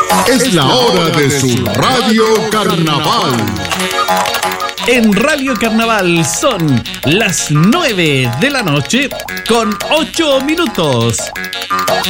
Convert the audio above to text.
Es la hora de su Radio Carnaval. En Radio Carnaval son las 9 de la noche con 8 minutos.